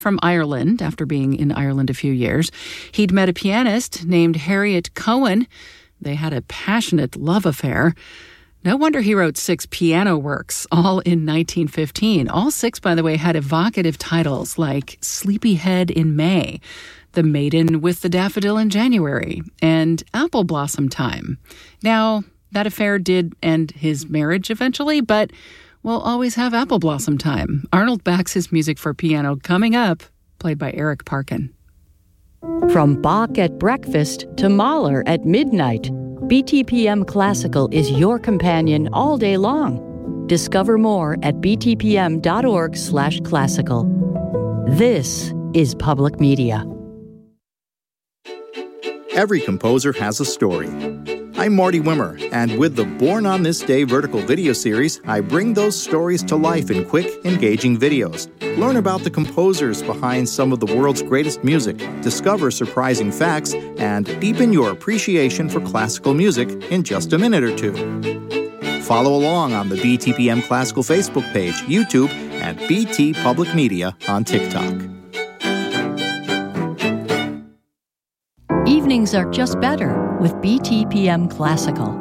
from Ireland after being in Ireland a few years. He'd met a pianist named Harriet Cohen. They had a passionate love affair. No wonder he wrote 6 piano works, all in 1915. All 6, by the way, had evocative titles like Sleepyhead in May, The Maiden with the Daffodil in January, and Apple Blossom Time. Now, that affair did end his marriage eventually, but we'll always have Apple Blossom Time. Arnold backs his music for piano coming up, played by Eric Parkin. From Bach at breakfast to Mahler at midnight, BTPM Classical is your companion all day long. Discover more at btpm.org/classical. This is Public Media. Every composer has a story. I'm Marty Wimmer, and with the Born on This Day vertical video series, I bring those stories to life in quick, engaging videos. Learn about the composers behind some of the world's greatest music, discover surprising facts, and deepen your appreciation for classical music in just a minute or two. Follow along on the BTPM Classical Facebook page, YouTube, and BT Public Media on TikTok. Evenings are just better with BTPM Classical.